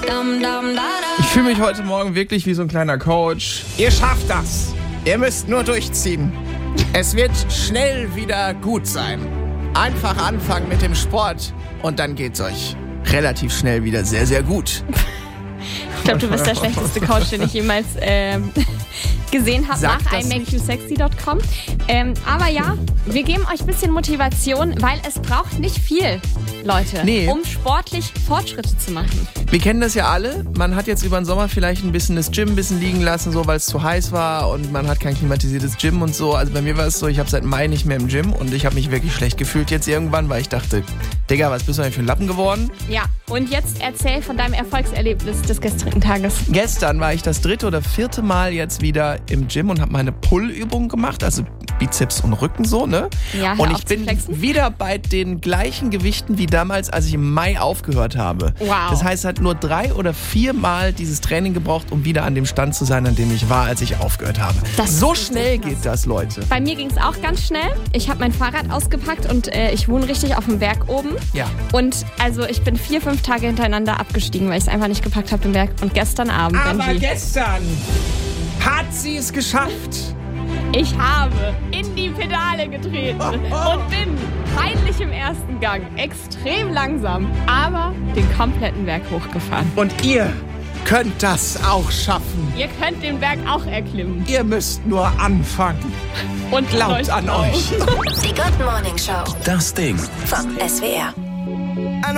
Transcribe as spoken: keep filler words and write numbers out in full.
Ich fühle mich heute Morgen wirklich wie so ein kleiner Coach. Ihr schafft das. Ihr müsst nur durchziehen. Es wird schnell wieder gut sein. Einfach anfangen mit dem Sport und dann geht's euch relativ schnell wieder sehr, sehr gut. Ich glaube, du bist der schlechteste Coach, den ich jemals ähm, gesehen habe, nach i make you sexy dot com. Ähm, aber ja, wir geben euch ein bisschen Motivation, weil es braucht nicht viel, Leute, Nee. um sportlich Fortschritte zu machen. Wir kennen das ja alle. Man hat jetzt über den Sommer vielleicht ein bisschen das Gym ein bisschen liegen lassen, so weil es zu heiß war und man hat kein klimatisiertes Gym und so. Also bei mir war es so, ich habe seit Mai nicht mehr im Gym und ich habe mich wirklich schlecht gefühlt jetzt irgendwann, weil ich dachte, Digga, was bist du eigentlich für ein Lappen geworden? Ja, und jetzt erzähl von deinem Erfolgserlebnis des gestrigen Tages. Gestern war ich das dritte oder vierte Mal jetzt wieder im Gym und habe meine Pull-Übung gemacht, also Bizeps und Rücken so, ne? Ja, hör und auf ich zu bin flexen. wieder bei den gleichen Gewichten wie damals, als ich im Mai aufgehört habe. Wow. Das heißt, es hat nur drei oder vier Mal dieses Training gebraucht, um wieder an dem Stand zu sein, an dem ich war, als ich aufgehört habe. Das ist so richtig schnell krass. geht das, Leute. Bei mir ging es auch ganz schnell. Ich habe mein Fahrrad ausgepackt und äh, ich wohne richtig auf dem Berg oben. Ja. Und also ich bin vier, fünf Tage hintereinander abgestiegen, weil ich es einfach nicht gepackt habe, den Berg. Und gestern Abend, Aber Benji, gestern hat sie es geschafft. ich habe in die Pedale getreten und bin peinlich im ersten Gang, extrem langsam, aber den kompletten Berg hochgefahren. Und ihr könnt das auch schaffen. Ihr könnt den Berg auch erklimmen. Ihr müsst nur anfangen. Und Glaubt läuft an drauf. euch. Die Good Morning Show Das Ding. vom S W R.